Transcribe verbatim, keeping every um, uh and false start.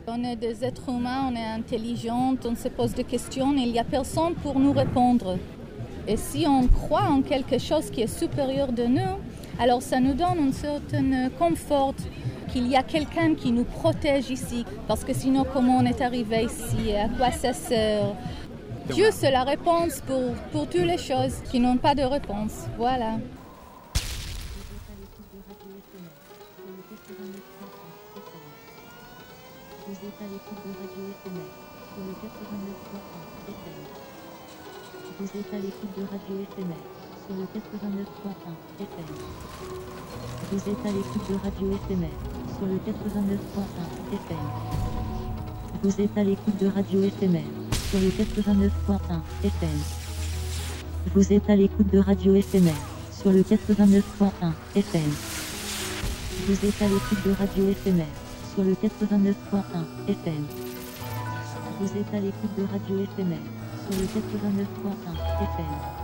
On est des êtres humains, on est intelligents, on se pose des questions et il n'y a personne pour nous répondre. Et si on croit en quelque chose qui est supérieur de nous, alors ça nous donne un certain confort qu'il y a quelqu'un qui nous protège ici. Parce que sinon, comment on est arrivé ici? À quoi ça sert? Dieu, c'est la réponse pour, pour toutes les choses qui n'ont pas de réponse. Voilà. Vous êtes à l'écoute de Radio Éphémère sur le quatre-vingt-neuf point un F M. Vous êtes à l'écoute de Radio Éphémère sur le quatre-vingt-neuf point un F M. Vous êtes à l'écoute de Radio Éphémère sur le quatre-vingt-neuf point un F M. Vous êtes à l'écoute de Radio Éphémère sur le quatre-vingt-neuf point un F M. Vous êtes à l'écoute de Radio Éphémère sur le quatre-vingt-neuf point un F M. Vous êtes à l'écoute de Radio Éphémère sur le quatre-vingt-neuf point un F M. Vous êtes à l'écoute de Radio Éphémère sur le quatre-vingt-neuf point un F M.